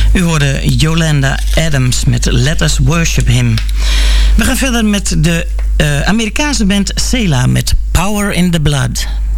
U hoorde Yolanda Adams met Let Us Worship Him. We gaan verder met de Amerikaanse band Selah met Power in the Blood.